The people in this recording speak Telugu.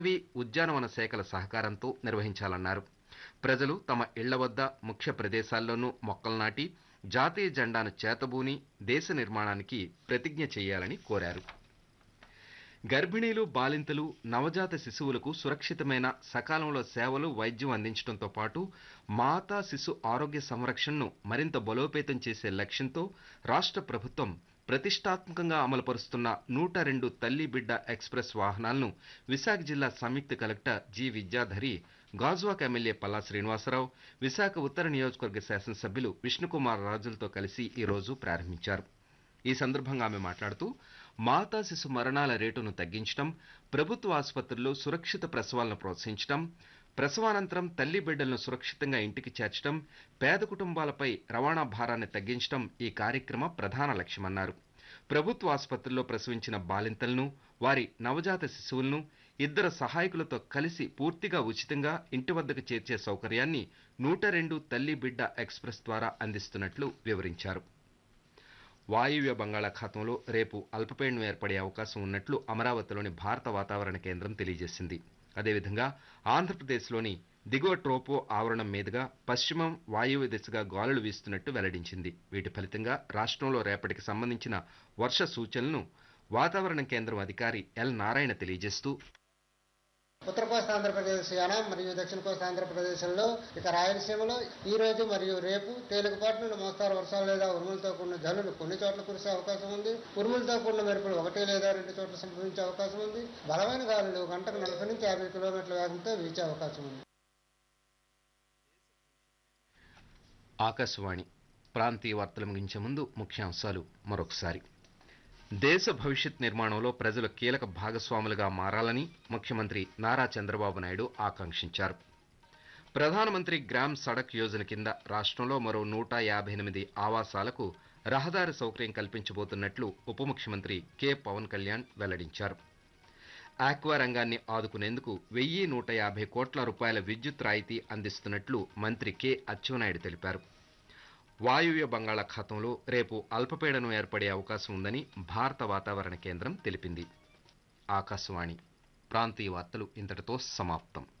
ఉద్యానవన శాఖల సహకారంతో నిర్వహించాలన్నారు. ప్రజలు తమ ఇళ్ల వద్ద ముఖ్య ప్రదేశాల్లోనూ మొక్కలు నాటి జాతీయ జెండాను చేతబూని దేశ నిర్మాణానికి ప్రతిజ్ఞ చేయాలని కోరారు. గర్భిణీలు, బాలింతలు, నవజాత శిశువులకు సురక్షితమైన సకాలంలో సేవలు, వైద్యం అందించడంతో పాటు మాతా శిశు ఆరోగ్య సంరక్షణను మరింత బలోపేతం చేసే లక్ష్యంతో రాష్ట్ర ప్రభుత్వం ప్రతిష్టాత్మకంగా అమలుపరుస్తున్న 102 తల్లి బిడ్డ ఎక్స్ప్రెస్ వాహనాలను విశాఖ జిల్లా సంయుక్త collector G. Vidyadhari, Gajuwaka MLA Palla Srinivasarao, Visakha ఉత్తర నియోజకవర్గ శాసనసభ్యులు విష్ణుకుమార్ రాజులతో కలిసి ఈ రోజు ప్రారంభించారు. ఈ సందర్భంగా ఆమె మాట్లాడుతూ మాతా శిశు మరణాల రేటును తగ్గించడం, ప్రభుత్వ ఆసుపత్రుల్లో సురక్షిత ప్రసవాలను ప్రోత్సహించడం, ప్రసవానంతరం తల్లి బిడ్డలను సురక్షితంగా ఇంటికి చేర్చడం, పేద కుటుంబాలపై రవాణా భారాన్ని తగ్గించడం ఈ కార్యక్రమ ప్రధాన లక్ష్యమన్నారు. ప్రభుత్వ ఆసుపత్రుల్లో ప్రసవించిన బాలింతలను, వారి నవజాత శిశువులను ఇద్దరు సహాయకులతో కలిసి పూర్తిగా ఉచితంగా ఇంటి వద్దకు చేర్చే సౌకర్యాన్ని 102 తల్లి బిడ్డ ఎక్స్ప్రెస్ ద్వారా అందిస్తున్నట్లు వివరించారు. వాయువ్య బంగాళాఖాతంలో రేపు అల్పపీడనం ఏర్పడే అవకాశం ఉన్నట్లు అమరావతిలోని భారత వాతావరణ కేంద్రం తెలియజేసింది. అదేవిధంగా ఆంధ్రప్రదేశ్లోని దిగువ ట్రోపో ఆవరణం మీదుగా పశ్చిమం వాయువ్య దిశగా గాలులు వీస్తున్నట్టు వెల్లడించింది. వీటి ఫలితంగా రాష్ట్రంలో రేపటికి సంబంధించిన వర్ష సూచనలను వాతావరణ కేంద్రం అధికారి ఎల్. నారాయణ తెలియజేస్తూ, ఉత్తర కోస్తా ఆంధ్రప్రదేశ్, యానాం మరియు దక్షిణ కోస్తా ఆంధ్రప్రదేశ్లో, ఇక రాయలసీమలో ఈ రోజు మరియు రేపు తేలికపాటి నుండి మోస్తారు వర్షాలు లేదా ఉరుములతో కూడిన జల్లులు కొన్ని చోట్ల కురిసే అవకాశం ఉంది. ఉరుములతో కూడిన మెరుపులు 1 లేదా 2 చోట్ల సంభవించే అవకాశం ఉంది. బలమైన గాలులు గంటకు 40 నుంచి 50 కిలోమీటర్ల వేగంతో వీచే అవకాశం ఉంది. ఆకాశవాణి ప్రాంతీయ వార్తలు ముగించే ముందు ముఖ్యాంశాలు మరొకసారి. దేశ భవిష్యత్ నిర్మాణంలో ప్రజలు కీలక భాగస్వాములుగా మారాలని ముఖ్యమంత్రి నారా చంద్రబాబు నాయుడు ఆకాంక్షించారు. ప్రధానమంత్రి గ్రామ్ సడక్ యోజన కింద రాష్ట్రంలో మరో 158 ఆవాసాలకు రహదారి సౌకర్యం కల్పించబోతున్నట్లు ఉప ముఖ్యమంత్రి కె. పవన్ కళ్యాణ్ వెల్లడించారు. ఆక్వా రంగాన్ని ఆదుకునేందుకు 1150 కోట్ల రూపాయల విద్యుత్ రాయితీ అందిస్తున్నట్లు మంత్రి కె. అచ్చెన్నాయుడు తెలిపారు. వాయువ్య బంగాళాఖాతంలో రేపు అల్పపీడనం ఏర్పడే అవకాశం ఉందని భారత వాతావరణ కేంద్రం తెలిపింది. ఆకాశవాణి ప్రాంతీయ వార్తలు ఇంతటితో సమాప్తం.